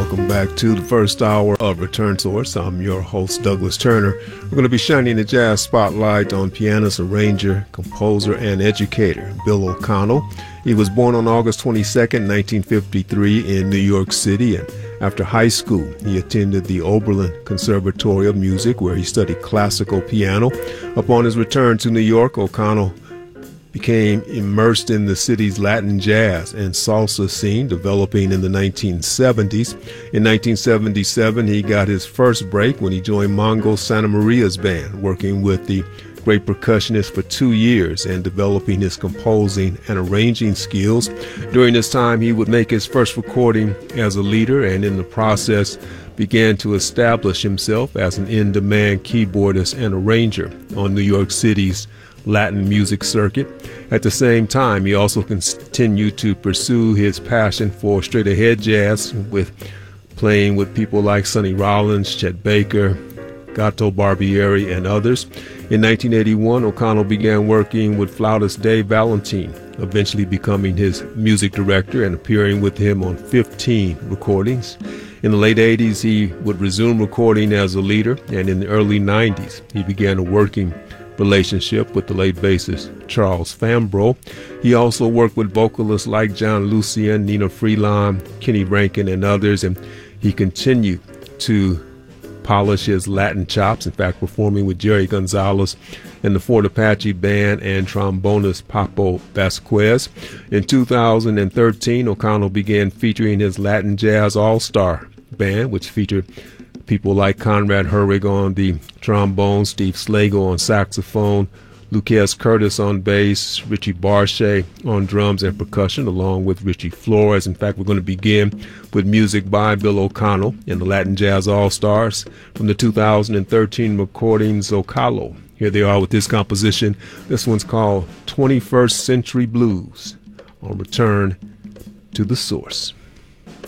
Welcome back to the first hour of Return Source. I'm your host, Douglas Turner. We're going to be shining the jazz spotlight on pianist, arranger, composer, and educator Bill O'Connell. He was born on August 22nd, 1953 in New York City, and after high school, he attended the Oberlin Conservatory of Music, where he studied classical piano. Upon his return to New York, O'Connell became immersed in the city's Latin jazz and salsa scene, developing in the 1970s. In 1977, he got his first break when he joined Mongo Santa Maria's band, working with the great percussionist for 2 years and developing his composing and arranging skills. During this time, he would make his first recording as a leader, and in the process began to establish himself as an in-demand keyboardist and arranger on New York City's Latin music circuit. At the same time, he also continued to pursue his passion for straight-ahead jazz, with playing with people like Sonny Rollins, Chet Baker, Gato Barbieri, and others. In 1981, O'Connell began working with flautist Dave Valentine, eventually becoming his music director and appearing with him on 15 recordings. In the late 80s, he would resume recording as a leader, and in the early 90s, he began a working relationship with the late bassist Charles Fambro. He also worked with vocalists like John Lucien, Nina Freelon, Kenny Rankin, and others, and he continued to polish his Latin chops, in fact performing with Jerry Gonzalez and the Fort Apache Band and trombonist Papo Vasquez. In 2013, O'Connell began featuring his Latin Jazz All-Star Band, which featured people like Conrad Herwig on the trombone, Steve Slago on saxophone, Lucas Curtis on bass, Richie Barche on drums and percussion, along with Richie Flores. In fact, we're going to begin with music by Bill O'Connell and the Latin Jazz All-Stars from the 2013 recording Zocalo. Here they are with this composition. This one's called 21st Century Blues, on Return to the Source.